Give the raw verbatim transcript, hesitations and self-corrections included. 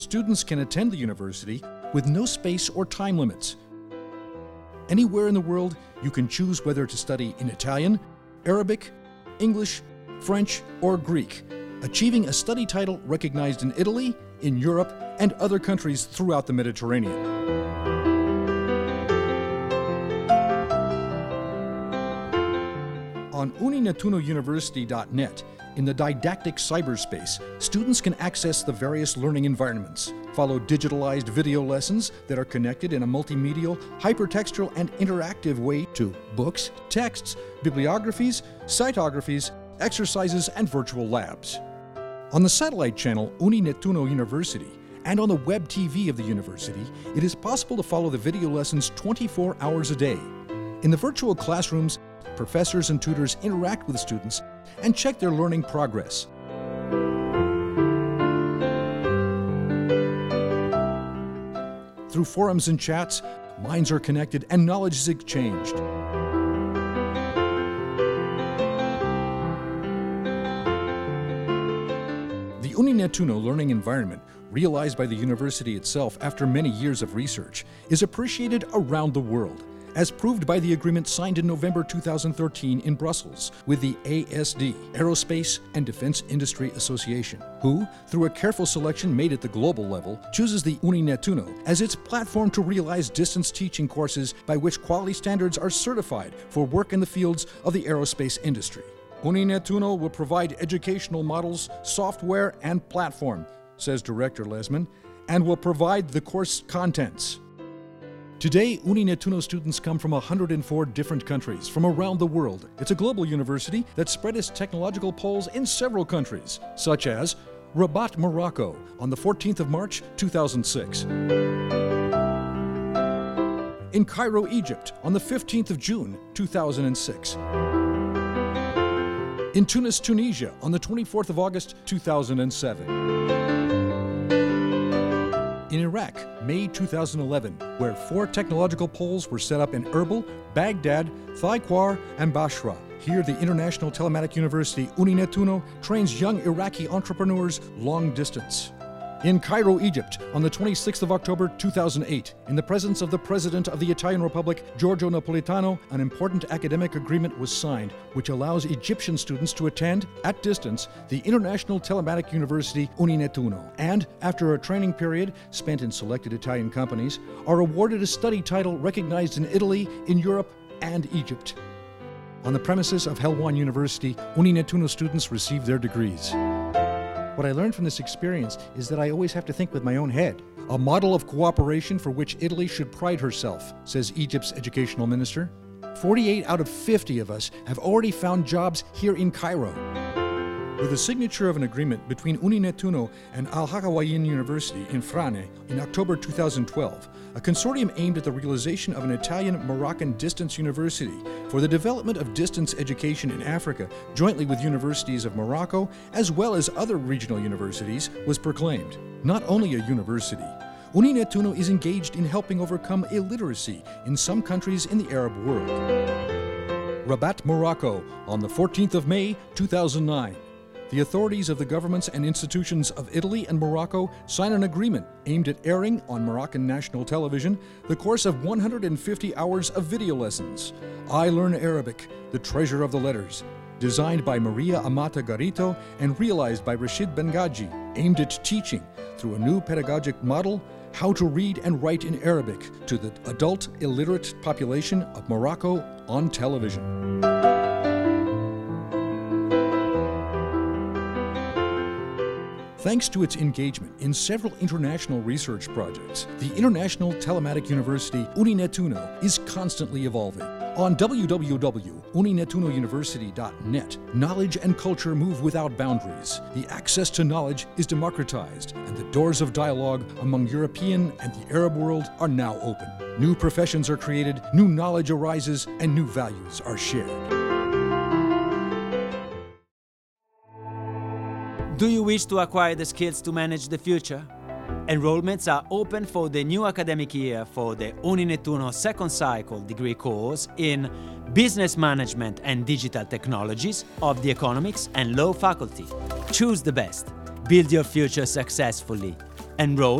Students can attend the university with no space or time limits. Anywhere in the world, you can choose whether to study in Italian, Arabic, English, French, or Greek, achieving a study title recognized in Italy, in Europe, and other countries throughout the Mediterranean. On uninettuno university dot net, in the didactic cyberspace, students can access the various learning environments, follow digitalized video lessons that are connected in a multimedial, hypertextual, and interactive way to books, texts, bibliographies, cytographies, exercises, and virtual labs. On the satellite channel Uninettuno University and on the web T V of the university, it is possible to follow the video lessons twenty-four hours a day. In the virtual classrooms, professors and tutors interact with students and check their learning progress. Through forums and chats, minds are connected and knowledge is exchanged. The Uninettuno learning environment, realized by the university itself after many years of research, is appreciated around the world, as proved by the agreement signed in November two thousand thirteen in Brussels with the A S D, Aerospace and Defense Industry Association, who, through a careful selection made at the global level, chooses the Uninettuno as its platform to realize distance teaching courses by which quality standards are certified for work in the fields of the aerospace industry. Uninettuno will provide educational models, software, and platform, says Director Lesman, and will provide the course contents. Today, Uninettuno students come from one hundred four different countries from around the world. It's a global university that spread its technological poles in several countries, such as Rabat, Morocco, on the fourteenth of March, two thousand six. In Cairo, Egypt, on the fifteenth of June, two thousand six. In Tunis, Tunisia, on the twenty-fourth of August, two thousand seven. In Iraq, May two thousand eleven, where four technological poles were set up in Erbil, Baghdad, Thaikwar, and Basra. Here, the International Telematic University Uninettuno trains young Iraqi entrepreneurs long distance. In Cairo, Egypt, on the twenty-sixth of October, two thousand eight, in the presence of the President of the Italian Republic, Giorgio Napolitano, an important academic agreement was signed, which allows Egyptian students to attend, at distance, the International Telematic University Uninettuno, and, after a training period spent in selected Italian companies, are awarded a study title recognized in Italy, in Europe, and Egypt. On the premises of Helwan University, Uninettuno students receive their degrees. What I learned from this experience is that I always have to think with my own head. A model of cooperation for which Italy should pride herself, says Egypt's educational minister. forty-eight out of fifty of us have already found jobs here in Cairo. With the signature of an agreement between Uninettuno and Al-Hakawayin University in Frane in October two thousand twelve, a consortium aimed at the realization of an Italian-Moroccan distance university for the development of distance education in Africa, jointly with universities of Morocco, as well as other regional universities, was proclaimed. Not only a university, Uninettuno is engaged in helping overcome illiteracy in some countries in the Arab world. Rabat, Morocco, on the fourteenth of May, two thousand nine. The authorities of the governments and institutions of Italy and Morocco sign an agreement aimed at airing on Moroccan national television the course of one hundred fifty hours of video lessons. I Learn Arabic, The Treasure of the Letters, designed by Maria Amata Garito and realized by Rashid Bengaji, aimed at teaching, through a new pedagogic model, how to read and write in Arabic to the adult illiterate population of Morocco on television. Thanks to its engagement in several international research projects, the International Telematic University Uninettuno is constantly evolving. On w w w dot uninettuno university dot net, knowledge and culture move without boundaries. The access to knowledge is democratized, and the doors of dialogue among European and the Arab world are now open. New professions are created, new knowledge arises, and new values are shared. Do you wish to acquire the skills to manage the future? Enrollments are open for the new academic year for the Uninettuno second cycle degree course in Business Management and Digital Technologies of the Economics and Law faculty. Choose the best. Build your future successfully. Enroll